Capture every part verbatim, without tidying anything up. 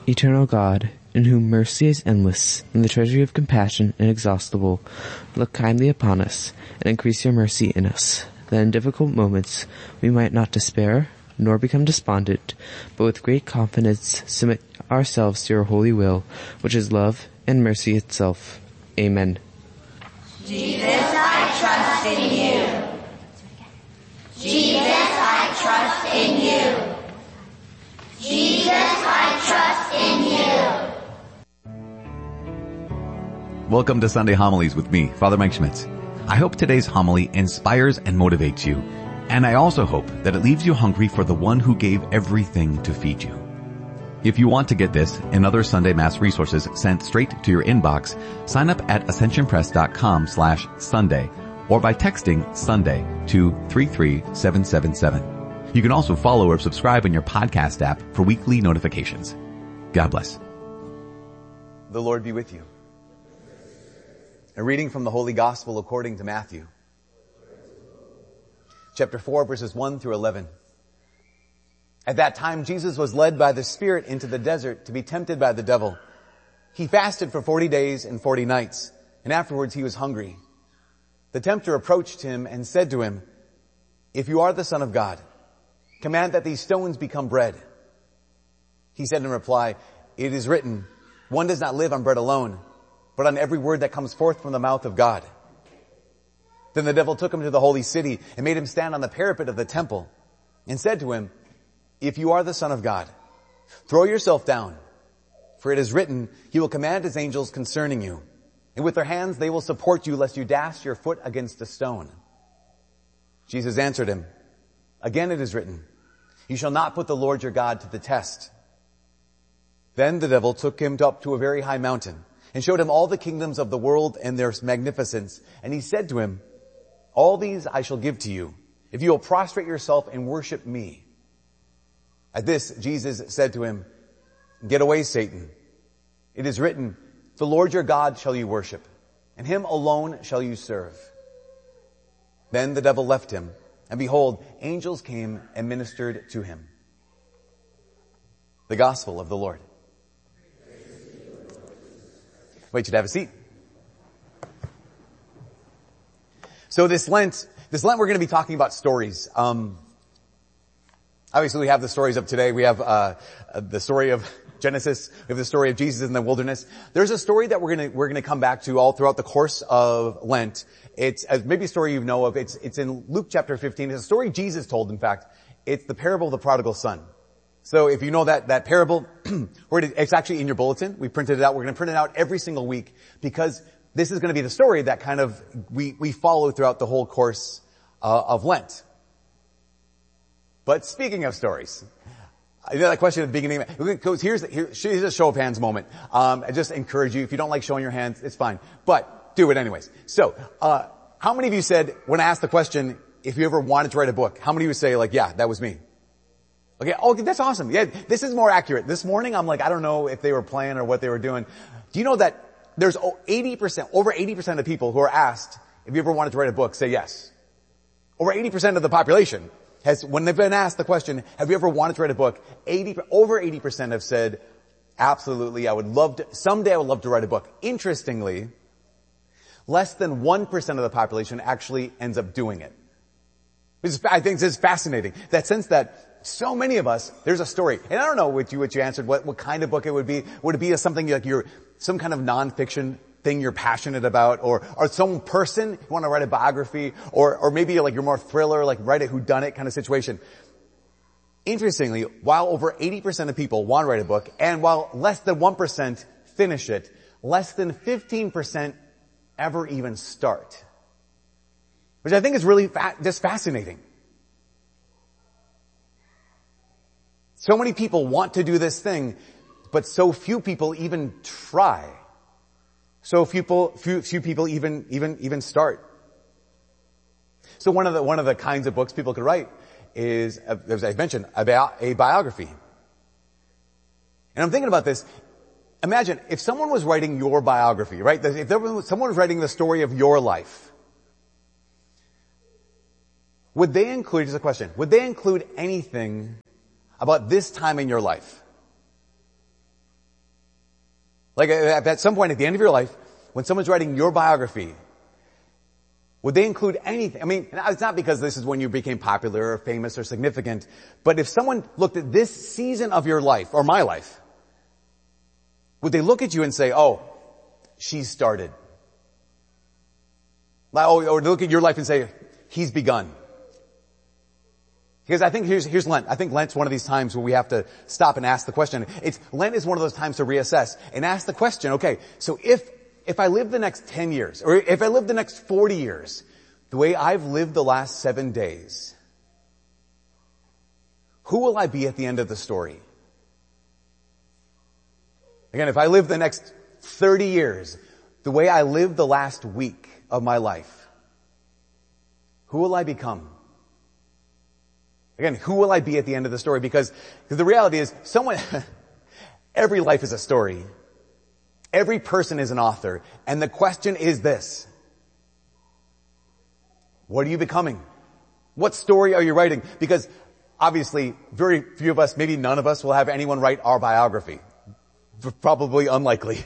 Eternal God, in whom mercy is endless, and the treasury of compassion inexhaustible, look kindly upon us, and increase your mercy in us, that in difficult moments we might not despair, nor become despondent, but with great confidence submit ourselves to your holy will, which is love and mercy itself. Amen. Jesus, I trust in you. Jesus, I trust in you. Jesus, I trust in you. Welcome to Sunday Homilies with me, Father Mike Schmitz. I hope today's homily inspires and motivates you, and I also hope that it leaves you hungry for the one who gave everything to feed you. If you want to get this and other Sunday Mass resources sent straight to your inbox, sign up at ascensionpress.com slash Sunday or by texting Sunday to three three seven seven seven. You can also follow or subscribe in your podcast app for weekly notifications. God bless. The Lord be with you. A reading from the Holy Gospel according to Matthew. Chapter four, verses one through eleven. At that time, Jesus was led by the Spirit into the desert to be tempted by the devil. He fasted for forty days and forty nights, and afterwards he was hungry. The tempter approached him and said to him, "If you are the Son of God, command that these stones become bread." He said in reply, "It is written, one does not live on bread alone, but on every word that comes forth from the mouth of God." Then the devil took him to the holy city and made him stand on the parapet of the temple and said to him, "If you are the Son of God, throw yourself down, for it is written, he will command his angels concerning you, and with their hands they will support you lest you dash your foot against a stone." Jesus answered him, "Again it is written, you shall not put the Lord your God to the test." Then the devil took him up to a very high mountain and showed him all the kingdoms of the world and their magnificence. And he said to him, "All these I shall give to you, if you will prostrate yourself and worship me." At this, Jesus said to him, "Get away, Satan. It is written, the Lord your God shall you worship, and him alone shall you serve." Then the devil left him, and behold, angels came and ministered to him. The Gospel of the Lord. Wait, you to have a seat. So this Lent, this Lent we're going to be talking about stories. Um, obviously we have the stories of today. We have uh, the story of Genesis. We have the story of Jesus in the wilderness. There's a story that we're going to we're going to come back to all throughout the course of Lent. It's uh, maybe a story you know of. It's it's in Luke chapter fifteen. It's a story Jesus told. In fact, it's the parable of the prodigal son. So if you know that that parable, it's actually in your bulletin. We printed it out. We're going to print it out every single week because this is going to be the story that kind of we we follow throughout the whole course uh, of Lent. But speaking of stories, you know that question at the beginning. Here's here, here's a show of hands moment. Um, I just encourage you. If you don't like showing your hands, it's fine, but do it anyways. So, uh, how many of you said when I asked the question, if you ever wanted to write a book, how many of you say like, yeah, that was me? Okay. Oh, that's awesome. Yeah, this is more accurate. This morning, I'm like, I don't know if they were playing or what they were doing. Do you know that there's eighty percent, over eighty percent of people who are asked if you ever wanted to write a book, say yes. Over eighty percent of the population has, when they've been asked the question, have you ever wanted to write a book, eighty, over eighty percent have said, absolutely, I would love to, someday I would love to write a book. Interestingly, less than one percent of the population actually ends up doing it. It's, I think this is fascinating. That sense that so many of us, there's a story. And I don't know what you, what you answered, what, what kind of book it would be. Would it be something like you're, some kind of nonfiction thing you're passionate about, or, or some person you want to write a biography, or, or maybe like you're more thriller, like write a whodunit kind of situation. Interestingly, while over eighty percent of people want to write a book, and while less than one percent finish it, less than fifteen percent ever even start. Which I think is really fa- just fascinating. So many people want to do this thing, but so few people even try. So few people, few, few people even, even, even start. So one of the, one of the kinds of books people could write is, as I mentioned, about a biography. And I'm thinking about this. Imagine if someone was writing your biography, right? If there was, someone was writing the story of your life, would they include, just a question, would they include anything about this time in your life? Like at some point at the end of your life, when someone's writing your biography, would they include anything? I mean, it's not because this is when you became popular or famous or significant, but if someone looked at this season of your life, or my life, would they look at you and say, oh, she started? Or look at your life and say, he's begun. Because I think here's, here's Lent. I think Lent's one of these times where we have to stop and ask the question. It's, Lent is one of those times to reassess and ask the question, okay, so if, if I live the next ten years, or if I live the next forty years, the way I've lived the last seven days, who will I be at the end of the story? Again, if I live the next thirty years, the way I lived the last week of my life, who will I become? Again, who will I be at the end of the story? Because, because the reality is, someone, every life is a story. Every person is an author. And the question is this: what are you becoming? What story are you writing? Because obviously, very few of us, maybe none of us, will have anyone write our biography. Probably unlikely.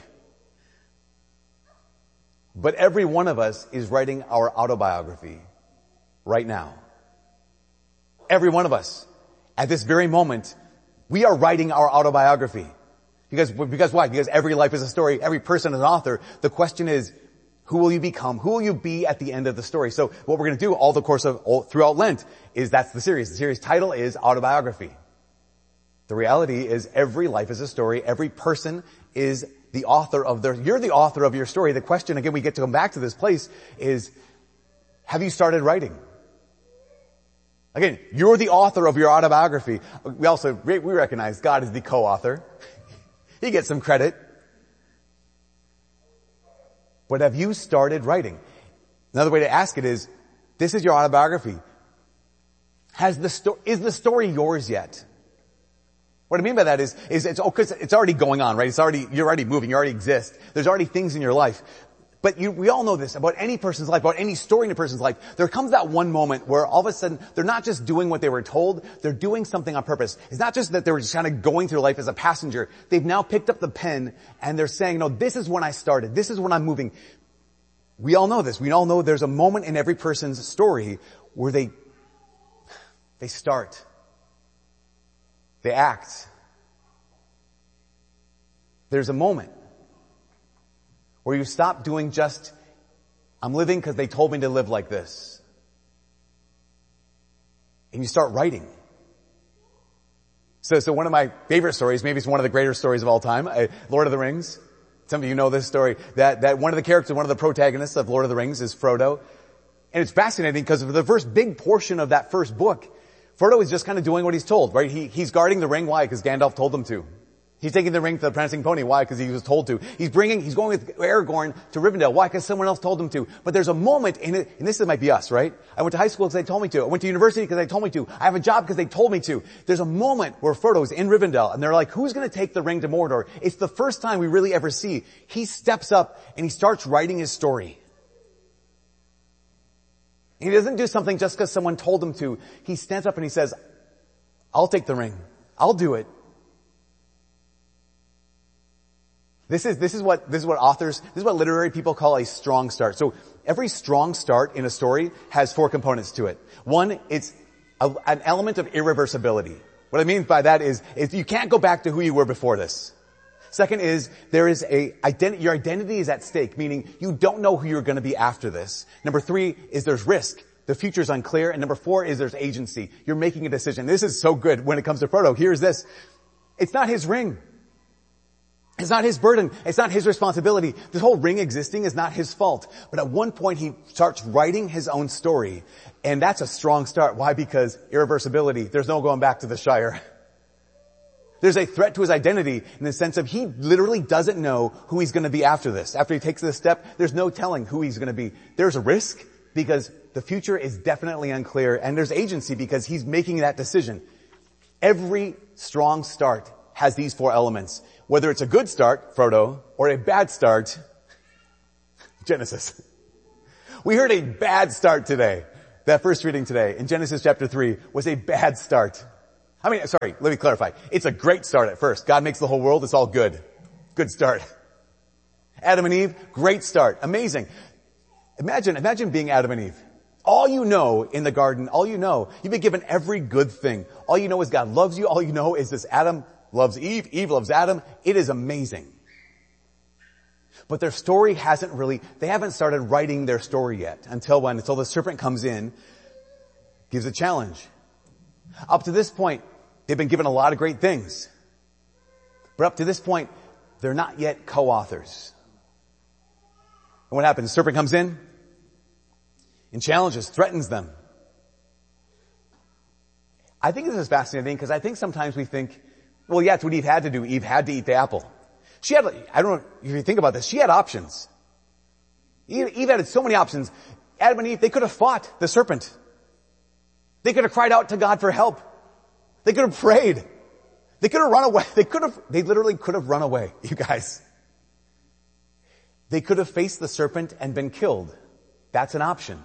But every one of us is writing our autobiography right now. Every one of us. At this very moment, we are writing our autobiography. Because, because why? Because every life is a story. Every person is an author. The question is, who will you become? Who will you be at the end of the story? So what we're going to do all the course of, all, throughout Lent is that's the series. The series title is Autobiography. The reality is every life is a story. Every person is the author of their, you're the author of your story. The question, again, we get to come back to this place is, have you started writing? Again, you're the author of your autobiography. We also, we recognize God is the co-author. He gets some credit. But have you started writing? Another way to ask it is, this is your autobiography. Has the sto- is the story yours yet? What I mean by that is, is it's, oh, cause it's already going on, right? It's already, you're already moving, you already exist. There's already things in your life. But you, we all know this about any person's life, about any story in a person's life. There comes that one moment where all of a sudden, they're not just doing what they were told, they're doing something on purpose. It's not just that they were just kind of going through life as a passenger. They've now picked up the pen and they're saying, no, this is when I started. This is when I'm moving. We all know this. We all know there's a moment in every person's story where they, they start. They act. There's a moment where you stop doing just, I'm living because they told me to live like this. And you start writing. So, so one of my favorite stories, maybe it's one of the greater stories of all time, uh, Lord of the Rings. Some of you know this story, that, that one of the characters, one of the protagonists of Lord of the Rings is Frodo. And it's fascinating because of the first big portion of that first book, Frodo is just kind of doing what he's told, right? He, he's guarding the ring. Why? Because Gandalf told him to. He's taking the ring to the prancing pony. Why? Because he was told to. He's bringing, he's going with Aragorn to Rivendell. Why? Because someone else told him to. But there's a moment in it, and this might be us, right? I went to high school because they told me to. I went to university because they told me to. I have a job because they told me to. There's a moment where Frodo's in Rivendell, and they're like, who's going to take the ring to Mordor? It's the first time we really ever see. He steps up, and he starts writing his story. He doesn't do something just because someone told him to. He stands up and he says, I'll take the ring. I'll do it. This is, this is what, this is what authors, this is what literary people call a strong start. So every strong start in a story has four components to it. One, it's a, an element of irreversibility. What I mean by that is, is you can't go back to who you were before this. Second is, there is a identity, your identity is at stake, meaning you don't know who you're going to be after this. Number three is there's risk. The future's unclear. And number four is there's agency. You're making a decision. This is so good when it comes to Frodo. Here's this. It's not his ring. It's not his burden. It's not his responsibility. This whole ring existing is not his fault. But at one point he starts writing his own story. And that's a strong start. Why? Because irreversibility. There's no going back to the Shire. There's a threat to his identity in the sense of he literally doesn't know who he's going to be after this. After he takes this step, there's no telling who he's going to be. There's a risk because the future is definitely unclear. And there's agency because he's making that decision. Every strong start has these four elements. Whether it's a good start, Frodo, or a bad start, Genesis. We heard a bad start today. That first reading today in Genesis chapter three was a bad start. I mean, sorry, let me clarify. It's a great start at first. God makes the whole world. It's all good. Good start. Adam and Eve, great start. Amazing. Imagine, imagine being Adam and Eve. All you know in the garden, all you know, you've been given every good thing. All you know is God loves you. All you know is this Adam loves Eve. Eve loves Adam. It is amazing. But their story hasn't really, they haven't started writing their story yet. Until when? Until the serpent comes in, gives a challenge. Up to this point, they've been given a lot of great things. But up to this point, they're not yet co-authors. And what happens? The serpent comes in and challenges, threatens them. I think this is fascinating because I think sometimes we think, well, yeah, it's what Eve had to do. Eve had to eat the apple. She had, I don't know if you think about this, she had options. Eve, Eve had so many options. Adam and Eve, they could have fought the serpent. They could have cried out to God for help. They could have prayed. They could have run away. They could have, they literally could have run away, you guys. They could have faced the serpent and been killed. That's an option.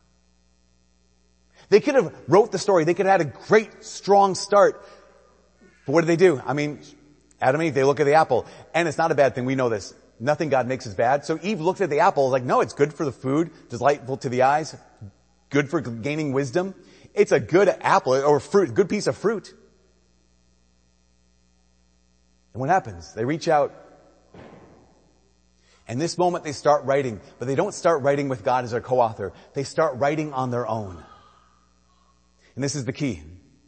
They could have wrote the story. They could have had a great, strong start. But what did they do? I mean, Adam and Eve, they look at the apple. And it's not a bad thing. We know this. Nothing God makes is bad. So Eve looked at the apple like, no, it's good for the food, delightful to the eyes, good for gaining wisdom. It's a good apple or fruit, good piece of fruit. And what happens? They reach out. And this moment they start writing, but they don't start writing with God as their co-author. They start writing on their own. And this is the key.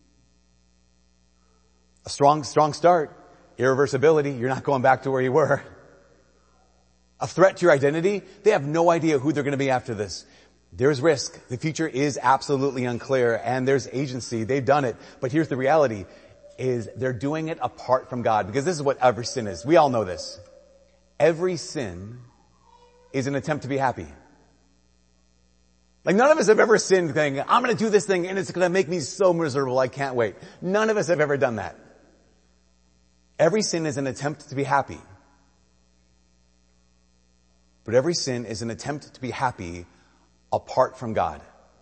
A strong, strong start. Irreversibility. You're not going back to where you were. A threat to your identity. They have no idea who they're going to be after this. There's risk. The future is absolutely unclear, and there's agency. They've done it. But here's the reality, is they're doing it apart from God, because this is what every sin is. We all know this. Every sin is an attempt to be happy. Like none of us have ever sinned thinking, I'm going to do this thing and it's going to make me so miserable, I can't wait. None of us have ever done that. Every sin is an attempt to be happy. But every sin is an attempt to be happy apart from God.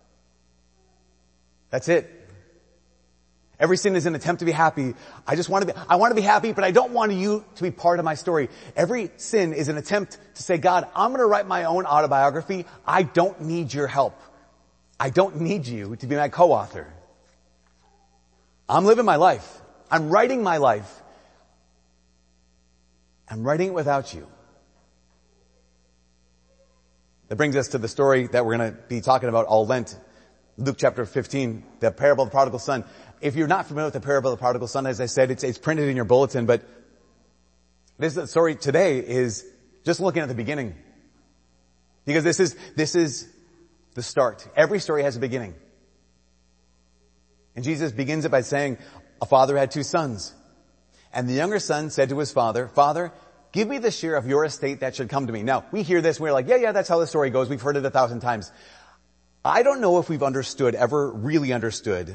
That's it. Every sin is an attempt to be happy. I just want to be, I want to be happy, but I don't want you to be part of my story. Every sin is an attempt to say, God, I'm going to write my own autobiography. I don't need your help. I don't need you to be my co-author. I'm living my life. I'm writing my life. I'm writing it without you. That brings us to the story that we're going to be talking about all Lent. Luke chapter fifteen, the parable of the prodigal son. If you're not familiar with the parable of the prodigal son, as I said, it's, it's printed in your bulletin, but this story today is just looking at the beginning. Because this is, this is the start. Every story has a beginning. And Jesus begins it by saying, a father had two sons. And the younger son said to his father, Father, give me the share of your estate that should come to me. Now, we hear this and we're like, yeah, yeah, that's how the story goes. We've heard it a thousand times. I don't know if we've understood, ever really understood,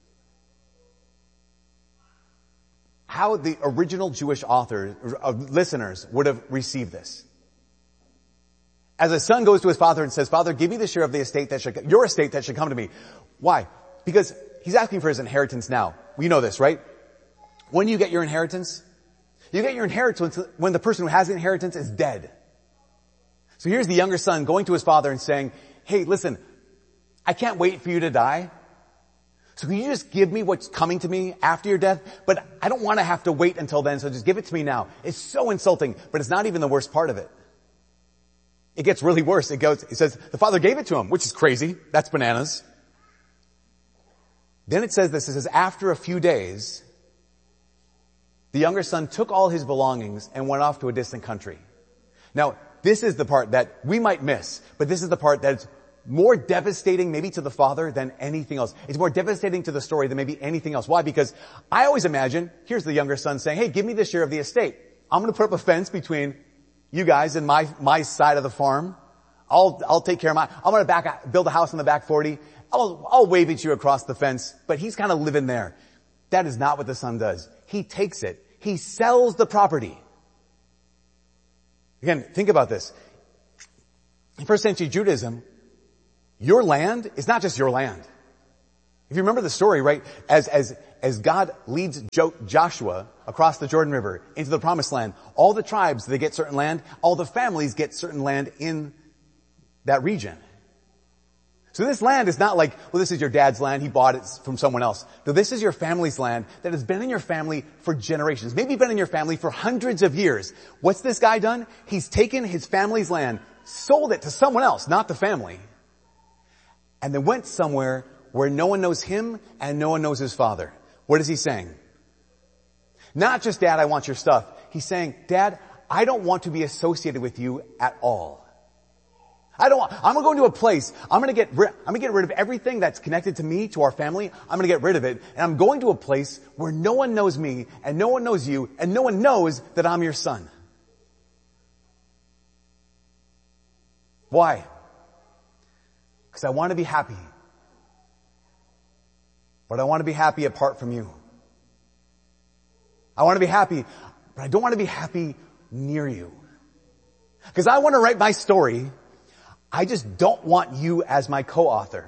how the original Jewish authors, uh, listeners would have received this. As a son goes to his father and says, Father, give me the share of the estate that should, your estate that should come to me. Why? Because he's asking for his inheritance now. We know this, right? When you get your inheritance, you get your inheritance when the person who has the inheritance is dead. So here's the younger son going to his father and saying, hey, listen, I can't wait for you to die. So can you just give me what's coming to me after your death? But I don't want to have to wait until then, so just give it to me now. It's so insulting, but it's not even the worst part of it. It gets really worse. It goes, it says, the father gave it to him, which is crazy. That's bananas. Then it says this, it says, after a few days, the younger son took all his belongings and went off to a distant country. Now, this is the part that we might miss, but this is the part that's more devastating maybe to the father than anything else. It's more devastating to the story than maybe anything else. Why? Because I always imagine, here's the younger son saying, hey, give me the share of the estate. I'm going to put up a fence between you guys and my, my side of the farm. I'll, I'll take care of my, I'm going to back, build a house in the back forty. I'll, I'll wave at you across the fence, but he's kind of living there. That is not what the son does. He takes it. He sells the property. Again, think about this. In first century Judaism, your land is not just your land. If you remember the story, right, as, as, as God leads jo- Joshua across the Jordan River into the promised land, all the tribes, they get certain land, all the families get certain land in that region. So this land is not like, well, this is your dad's land, he bought it from someone else. No, this is your family's land that has been in your family for generations, maybe been in your family for hundreds of years. What's this guy done? He's taken his family's land, sold it to someone else, not the family, and then went somewhere where no one knows him and no one knows his father. What is he saying? Not just, Dad, I want your stuff. He's saying, Dad, I don't want to be associated with you at all. I don't want, I'm going to go into a place, I'm going to get rid, I'm going to get rid of everything that's connected to me, to our family. I'm going to get rid of it. And I'm going to a place where no one knows me and no one knows you and no one knows that I'm your son. Why? Because I want to be happy. But I want to be happy apart from you. I want to be happy, but I don't want to be happy near you. Because I want to write my story. I just don't want you as my co-author.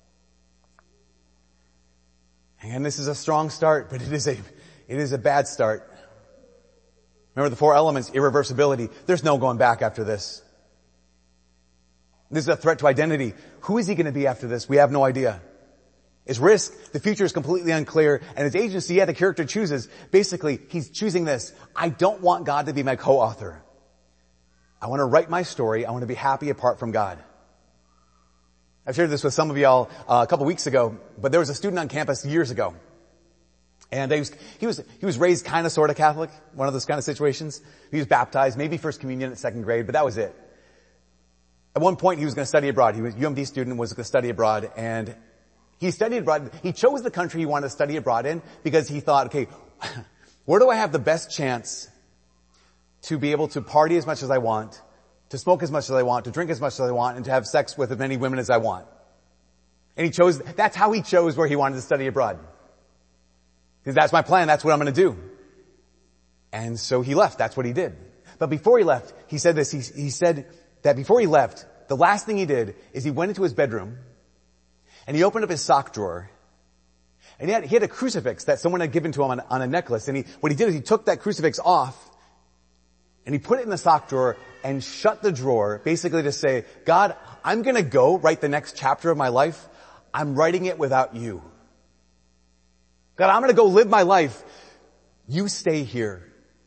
And this is a strong start, but it is a, it is a bad start. Remember the four elements, irreversibility. There's no going back after this. This is a threat to identity. Who is he going to be after this? We have no idea. It's risk. The future is completely unclear. And his agency, yeah, the character chooses. Basically, he's choosing this. I don't want God to be my co-author. I want to write my story. I want to be happy apart from God. I've shared this with some of y'all uh, a couple weeks ago, but there was a student on campus years ago. And he was, he was, he was raised kind of sort of Catholic, one of those kind of situations. He was baptized, maybe first communion at second grade, but that was it. At one point he was going to study abroad. He was a U M D student, was going to study abroad, and he studied abroad. He chose the country he wanted to study abroad in because he thought, okay, where do I have the best chance to be able to party as much as I want, to smoke as much as I want, to drink as much as I want, and to have sex with as many women as I want. And he chose, that's how he chose where he wanted to study abroad. Because that's my plan, that's what I'm going to do. And so he left, that's what he did. But before he left, he said this, he, he said that before he left, the last thing he did is he went into his bedroom, and he opened up his sock drawer, and he had, he had a crucifix that someone had given to him on, on a necklace, and he, what he did is he took that crucifix off, and he put it in the sock drawer and shut the drawer, basically to say, God, I'm gonna go write the next chapter of my life. I'm writing it without you. God, I'm gonna go live my life. You stay here.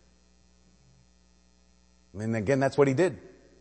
And again, that's what he did.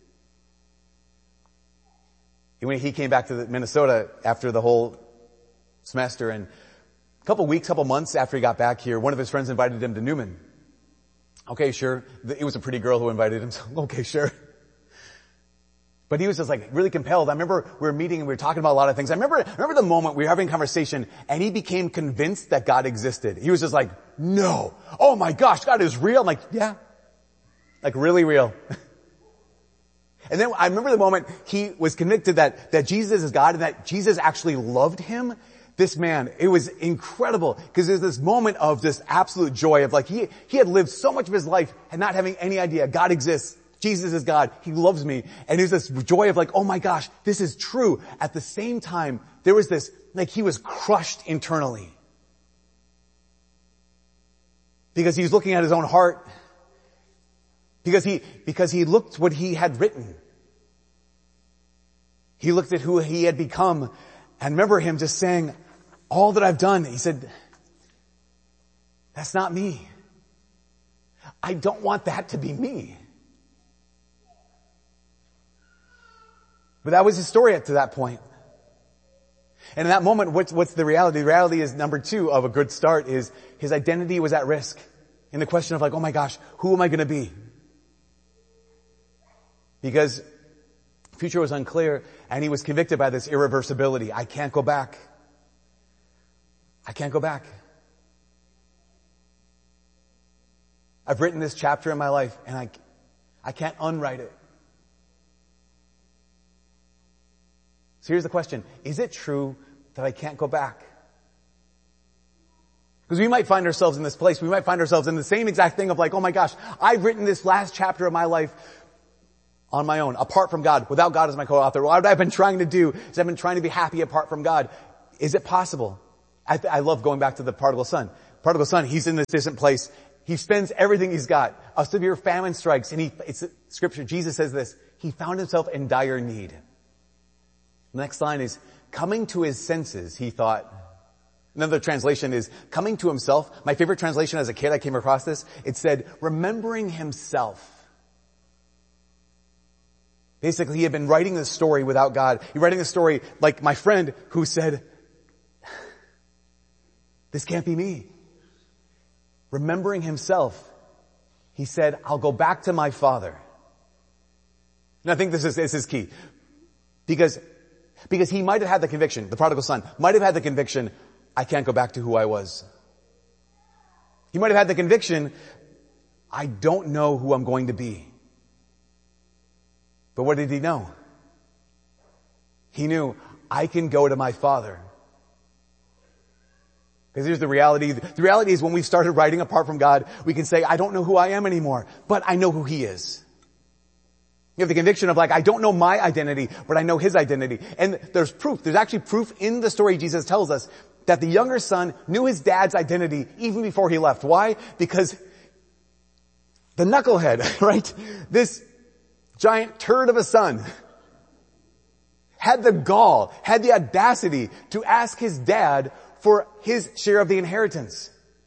When he came back to Minnesota after the whole semester, and a couple weeks, couple months after he got back here, one of his friends invited him to Newman. Okay, sure. It was a pretty girl who invited him, so okay, sure. But he was just like really compelled. I remember we were meeting and we were talking about a lot of things. I remember, I remember the moment we were having a conversation and he became convinced that God existed. He was just like, no. Oh my gosh, God is real. I'm like, yeah. Like really real. And then I remember the moment he was convicted that, that Jesus is God and that Jesus actually loved him. This man, it was incredible because there's this moment of this absolute joy of like he, he had lived so much of his life and not having any idea God exists. Jesus is God. He loves me. And there's this joy of like, oh my gosh, this is true. At the same time, there was this, like he was crushed internally. Because he was looking at his own heart. Because he, because he looked what he had written. He looked at who he had become. And remember him just saying, all that I've done, he said, that's not me. I don't want that to be me. But that was his story up to that point. And in that moment, what's, what's the reality? The reality is number two of a good start is his identity was at risk. In the question of like, oh my gosh, who am I going to be? Because the future was unclear and he was convicted by this irreversibility. I can't go back. I can't go back. I've written this chapter in my life and I, I can't unwrite it. So here's the question. Is it true that I can't go back? Because we might find ourselves in this place. We might find ourselves in the same exact thing of like, oh my gosh, I've written this last chapter of my life on my own, apart from God, without God as my co-author. What I've been trying to do is I've been trying to be happy apart from God. Is it possible? I, th- I love going back to the prodigal son. Prodigal son, he's in this distant place. He spends everything he's got. A severe famine strikes, and he, it's scripture, Jesus says this, he found himself in dire need. The next line is, coming to his senses, he thought. Another translation is, coming to himself. My favorite translation as a kid, I came across this. It said, remembering himself. Basically, he had been writing this story without God. He writing the story like my friend who said, this can't be me. Remembering himself, he said, I'll go back to my father. And I think this is, this is key. Because, because he might have had the conviction, the prodigal son might have had the conviction, I can't go back to who I was. He might have had the conviction, I don't know who I'm going to be. But what did he know? He knew, I can go to my father. Because here's the reality. The reality is when we started writing apart from God, we can say, I don't know who I am anymore, but I know who he is. You have the conviction of like, I don't know my identity, but I know his identity. And there's proof. There's actually proof in the story Jesus tells us that the younger son knew his dad's identity even before he left. Why? Because the knucklehead, right? This giant turd of a son had the gall, had the audacity to ask his dad for his share of the inheritance.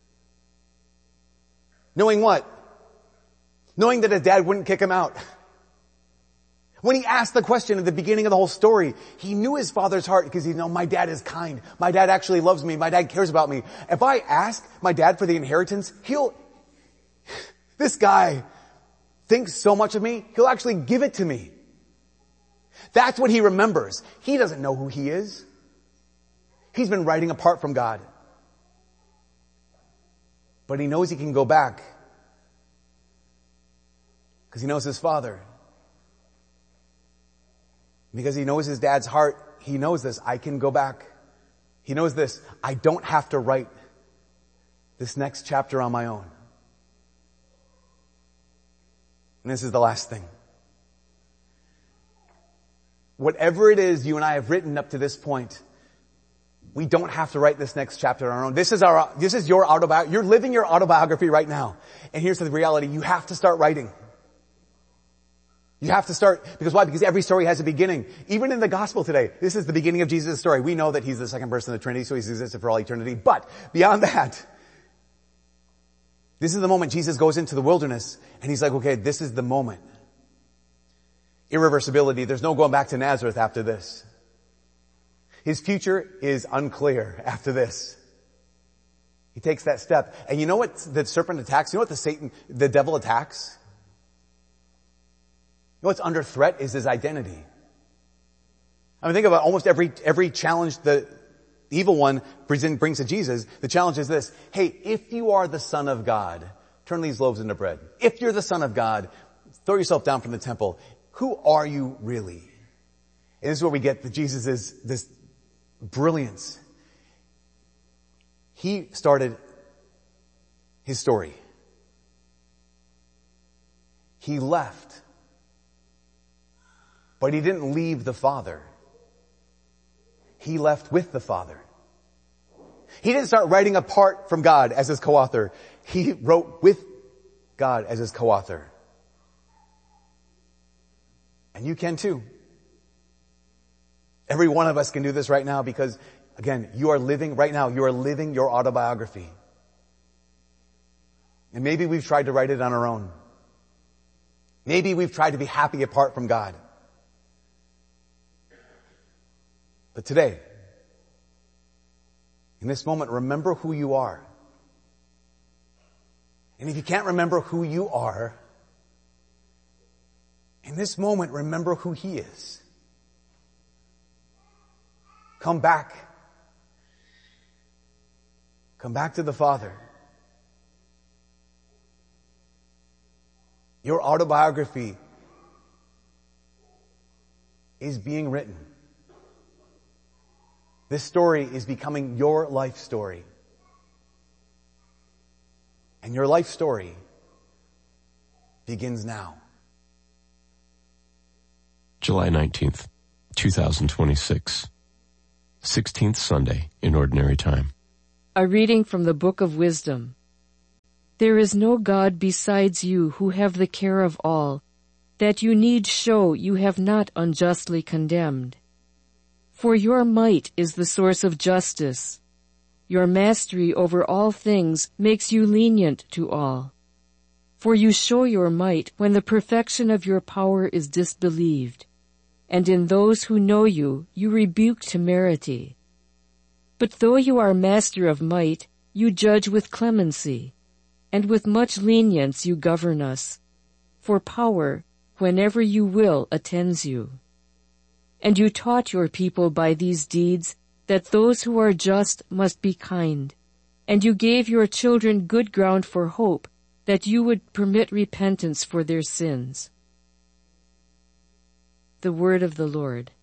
Knowing what? Knowing that his dad wouldn't kick him out. When he asked the question at the beginning of the whole story, he knew his father's heart because he knew my dad is kind. My dad actually loves me. My dad cares about me. If I ask my dad for the inheritance, he'll, this guy thinks so much of me, he'll actually give it to me. That's what he remembers. He doesn't know who he is. He's been writing apart from God. But he knows he can go back because he knows his father. Because he knows his dad's heart, he knows this, I can go back. He knows this, I don't have to write this next chapter on my own. And this is the last thing. Whatever it is you and I have written up to this point, we don't have to write this next chapter on our own. This is our, this is your autobiography. You're living your autobiography right now. And here's the reality. You have to start writing. You have to start, because why? Because every story has a beginning. Even in the gospel today, this is the beginning of Jesus' story. We know that he's the second person of the Trinity, so he's existed for all eternity. But beyond that, this is the moment Jesus goes into the wilderness and he's like, okay, this is the moment. Irreversibility. There's no going back to Nazareth after this. His future is unclear after this. He takes that step. And you know what the serpent attacks? You know what the Satan, the devil attacks? You know what's under threat is his identity. I mean, think about almost every, every challenge the evil one brings to Jesus. The challenge is this. Hey, if you are the Son of God, turn these loaves into bread. If you're the Son of God, throw yourself down from the temple. Who are you really? And this is where we get that Jesus is this brilliance. He started his story. He left. But he didn't leave the Father. He left with the Father. He didn't start writing apart from God as his co-author. He wrote with God as his co-author. And you can too. Every one of us can do this right now because, again, you are living, right now, you are living your autobiography. And maybe we've tried to write it on our own. Maybe we've tried to be happy apart from God. But today, in this moment, remember who you are. And if you can't remember who you are, in this moment, remember who he is. Come back. Come back to the Father. Your autobiography is being written. This story is becoming your life story. And your life story begins now. July nineteenth, two thousand twenty-six. sixteenth Sunday in Ordinary Time. A reading from the Book of Wisdom. There is no God besides you who have the care of all, that you need show you have not unjustly condemned. For your might is the source of justice. Your mastery over all things makes you lenient to all. For you show your might when the perfection of your power is disbelieved, and in those who know you, you rebuke temerity. But though you are master of might, you judge with clemency, and with much lenience you govern us. For power, whenever you will, attends you. And you taught your people by these deeds that those who are just must be kind, and you gave your children good ground for hope, that you would permit repentance for their sins. The word of the Lord.